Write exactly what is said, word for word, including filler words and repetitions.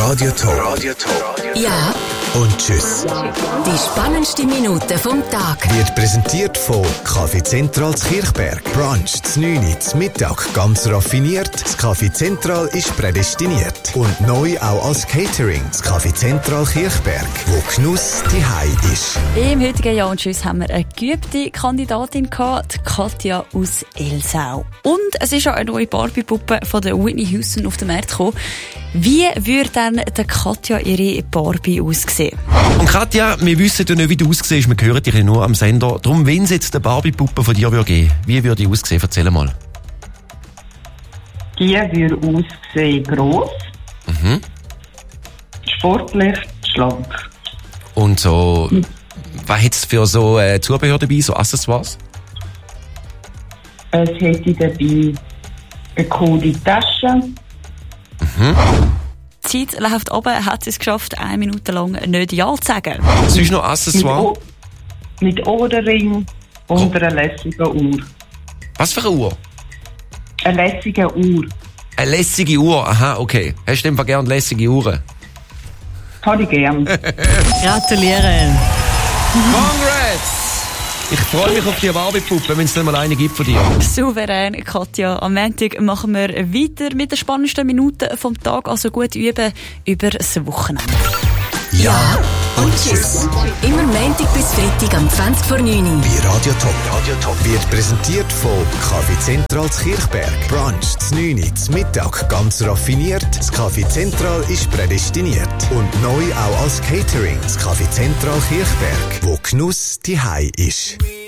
Radio Top. Radio Top. Ja. Und tschüss. Die spannendste Minute vom Tag wird präsentiert von Kaffee Zentral Kirchberg. Brunch zu neun Uhr, Mittag ganz raffiniert. Das Kaffee Zentral ist prädestiniert. Und neu auch als Catering. Das Kaffee Zentral Kirchberg, wo Genuss die Hei ist. Im heutigen Ja und Tschüss haben wir eine geübte Kandidatin gehabt, die Katja aus Elsau. Und es ist auch eine neue Barbie-Puppe von der Whitney Houston auf den Markt gekommen. Wie würde dann der Katja ihre Barbie aussehen? Und Katja, wir wissen ja nicht, wie du aussiehst. Wir hören dich ja nur am Sender. Darum, wenn es jetzt eine Barbie-Puppe von dir würde geben, wie würde die aussehen? Erzähl mal. Die würde aussehen gross, Mhm. sportlich, schlank. Und so, was hat es für so äh, Zubehör dabei, so Accessoires? Es hätte dabei eine coole Tasche. Mhm. Die Zeit läuft runter, hat sie es geschafft, eine Minute lang nicht Ja zu sagen. Sonst noch Mit, Accessoires? o- mit Ohrring und einer lässigen Uhr. Was für eine Uhr? Eine lässige Uhr. Eine lässige Uhr, aha, okay. Hast du denn gerne lässige Uhren? Habe ich gern. Gratulieren! Congrats! Ich freue mich auf die Barbie-Puppe, wenn es dann mal eine gibt von dir. Souverän, Katja. Am Montag machen wir weiter mit den spannendsten Minuten vom Tag. Also gut üben über das Wochenende. Ja und Tschüss. Immer Montag bis Freitag am zwanzig vor neun Uhr. Bei Radio Top. Radio Top wird präsentiert von Kaffee Zentral Kirchberg. Brunch zu neun Uhr, Mittag ganz raffiniert. Das Kaffee Zentral ist prädestiniert. Und neu auch als Catering. Das Kaffee Zentral Kirchberg, wo Genuss die Hei ist.